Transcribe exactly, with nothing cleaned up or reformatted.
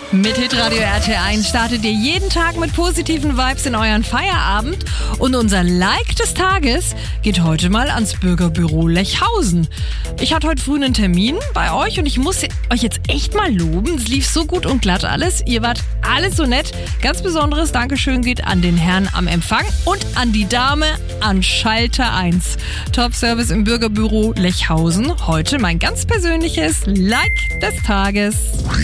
Mit Hitradio R T L eins startet ihr jeden Tag mit positiven Vibes in euren Feierabend. Und unser Like des Tages geht heute mal ans Bürgerbüro Lechhausen. Ich hatte heute früh einen Termin bei euch und ich muss euch jetzt echt mal loben. Es lief so gut und glatt alles. Ihr wart alles so nett. Ganz besonderes Dankeschön geht an den Herrn am Empfang und an die Dame an Schalter eins. Top-Service im Bürgerbüro Lechhausen. Heute mein ganz persönliches Like des Tages.